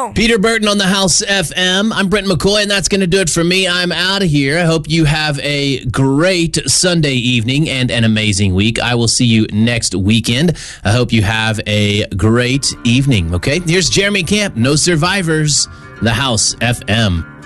Peter Burton on the House FM. I'm Brent McCoy, and that's going to do it for me. I'm out of here. I hope you have a great Sunday evening and an amazing week. I will see you next weekend. I hope you have a great evening, okay? Here's Jeremy Camp, No Survivors, the House FM.